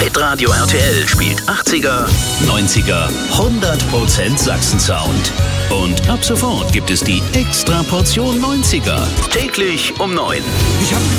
Hitradio RTL spielt 80er, 90er, 100% Sachsen-Sound. Und ab sofort gibt es die Extra-Portion 90er. Täglich um 9.